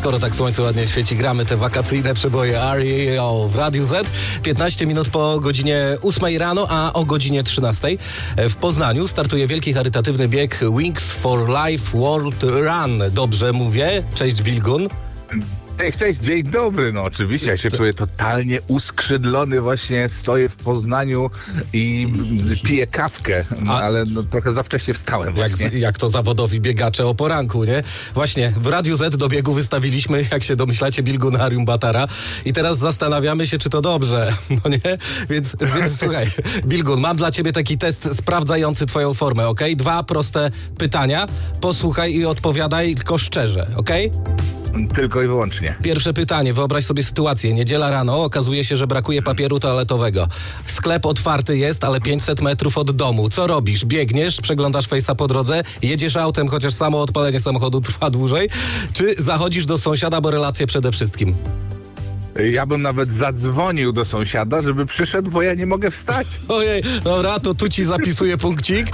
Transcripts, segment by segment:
skoro tak słońce ładnie świeci, gramy te wakacyjne przeboje R.E.O. w Radiu Z. 15 minut po godzinie 8 rano, a o godzinie 13 w Poznaniu startuje wielki charytatywny bieg Wings for Life World Run. Dobrze mówię? Cześć, Bilgun. Cześć, dzień dobry. No oczywiście, ja się czuję totalnie uskrzydlony, właśnie stoję w Poznaniu i piję kawkę, ale no, trochę za wcześnie wstałem właśnie. Jak to zawodowi biegacze o poranku, nie? Właśnie, w Radiu Z do biegu wystawiliśmy, jak się domyślacie, Bilgunarium Batara i teraz zastanawiamy się, czy to dobrze, no nie? Więc słuchaj, Bilgun, mam dla ciebie taki test sprawdzający twoją formę, okej? 2 proste pytania, posłuchaj i odpowiadaj tylko szczerze, okej? Tylko i wyłącznie. Pierwsze pytanie, wyobraź sobie sytuację. Niedziela rano, okazuje się, że brakuje papieru toaletowego. Sklep otwarty jest, ale 500 metrów od domu. Co robisz? Biegniesz, przeglądasz Face'a po drodze, jedziesz autem, chociaż samo odpalenie samochodu trwa dłużej, czy zachodzisz do sąsiada, bo relacje przede wszystkim? Ja bym nawet zadzwonił do sąsiada, żeby przyszedł, bo ja nie mogę wstać. Ojej, dobra, to tu ci zapisuję punkcik.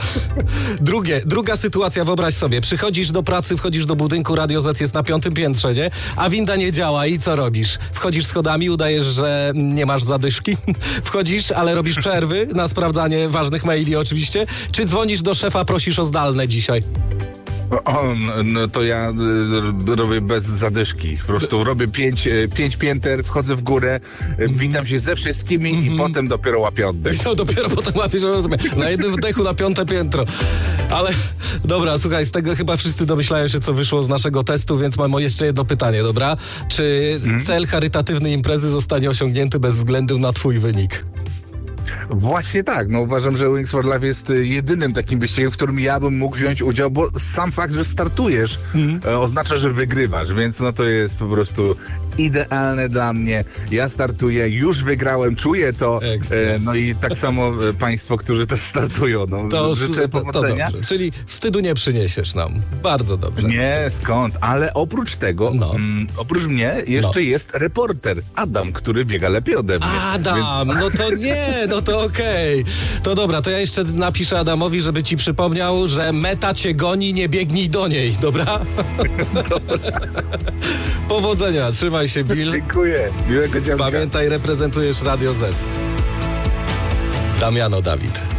Druga sytuacja, wyobraź sobie. Przychodzisz do pracy, wchodzisz do budynku, Radio Z jest na 5. piętrze, nie? A winda nie działa i co robisz? Wchodzisz schodami, udajesz, że nie masz zadyszki. Wchodzisz, ale robisz przerwy na sprawdzanie ważnych maili oczywiście. Czy dzwonisz do szefa, prosisz o zdalne dzisiaj? No to ja robię bez zadyszki. Po prostu robię 5 pięter, wchodzę w górę, witam się ze wszystkimi i potem dopiero łapię oddech. Dopiero potem łapiesz, rozumiem. Na jednym wdechu na 5. piętro. Ale dobra, słuchaj, z tego chyba wszyscy domyślają się, co wyszło z naszego testu, więc mam jeszcze jedno pytanie, dobra? Czy cel charytatywnej imprezy zostanie osiągnięty bez względu na twój wynik? Właśnie tak, no uważam, że Wings for Life jest jedynym takim wyścigiem, w którym ja bym mógł wziąć udział, bo sam fakt, że startujesz oznacza, że wygrywasz, więc no to jest po prostu idealne dla mnie. Ja startuję, już wygrałem, czuję to, no i tak samo państwo, którzy też startują, no to życzę powodzenia. To czyli wstydu nie przyniesiesz nam. Bardzo dobrze. Nie, skąd? Ale oprócz tego, oprócz mnie jeszcze jest reporter Adam, który biega lepiej ode mnie. Adam, no to nie, no to okej. To dobra, to ja jeszcze napiszę Adamowi, żeby ci przypomniał, że meta cię goni, nie biegnij do niej, dobra? Powodzenia, trzymaj się, Bill. Dziękuję, miłego dzień. Pamiętaj, reprezentujesz Radio Z. Damiano Dawid.